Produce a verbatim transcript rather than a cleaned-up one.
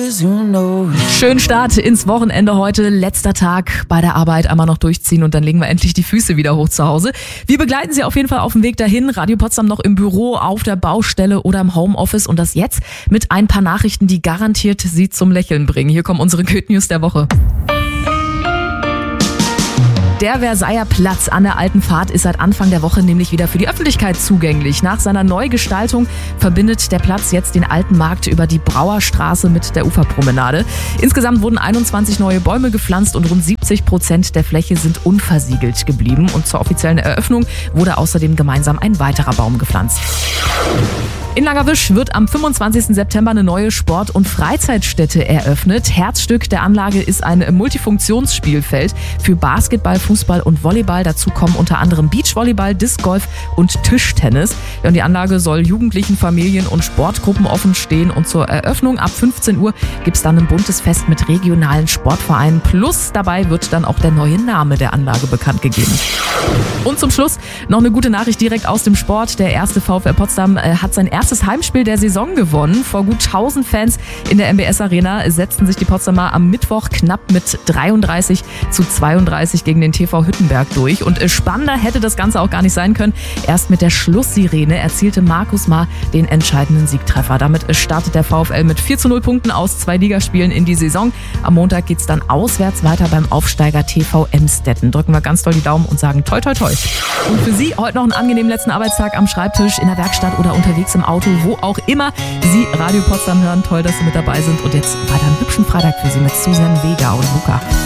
Schönen Start ins Wochenende heute. Letzter Tag bei der Arbeit. Einmal noch durchziehen und dann legen wir endlich die Füße wieder hoch zu Hause. Wir begleiten Sie auf jeden Fall auf dem Weg dahin. Radio Potsdam noch im Büro, auf der Baustelle oder im Homeoffice. Und das jetzt mit ein paar Nachrichten, die garantiert Sie zum Lächeln bringen. Hier kommen unsere Good News der Woche. Der Versailler Platz an der Alten Fahrt ist seit Anfang der Woche nämlich wieder für die Öffentlichkeit zugänglich. Nach seiner Neugestaltung verbindet der Platz jetzt den Alten Markt über die Brauerstraße mit der Uferpromenade. Insgesamt wurden einundzwanzig neue Bäume gepflanzt und rund siebzig Prozent der Fläche sind unversiegelt geblieben. Und zur offiziellen Eröffnung wurde außerdem gemeinsam ein weiterer Baum gepflanzt. In Langerwisch wird am fünfundzwanzigsten September eine neue Sport- und Freizeitstätte eröffnet. Herzstück der Anlage ist ein Multifunktionsspielfeld für Basketball, Fußball und Volleyball. Dazu kommen unter anderem Beachvolleyball, Discgolf und Tischtennis. Ja, und die Anlage soll Jugendlichen, Familien und Sportgruppen offen stehen. Und zur Eröffnung ab fünfzehn Uhr gibt es dann ein buntes Fest mit regionalen Sportvereinen. Plus dabei wird dann auch der neue Name der Anlage bekannt gegeben. Und zum Schluss noch eine gute Nachricht direkt aus dem Sport. Der erste VfL Potsdam äh, hat sein erstes Heimspiel der Saison gewonnen. Vor gut tausend Fans in der M B S Arena setzten sich die Potsdamer am Mittwoch knapp mit dreiunddreißig zu zweiunddreißig gegen den T V Hüttenberg durch. Und äh, spannender hätte das Ganze auch gar nicht sein können. Erst mit der Schlusssirene erzielte Markus Maar den entscheidenden Siegtreffer. Damit startet der VfL mit vier zu null Punkten aus zwei Ligaspielen in die Saison. Am Montag geht es dann auswärts weiter beim Aufsteiger T V Emstetten. Drücken wir ganz doll die Daumen und sagen toi toi toi. Und für Sie heute noch einen angenehmen letzten Arbeitstag am Schreibtisch, in der Werkstatt oder unterwegs im Auto, wo auch immer Sie Radio Potsdam hören. Toll, dass Sie mit dabei sind. Und jetzt weiter einen hübschen Freitag für Sie mit Susan Vega und Luca.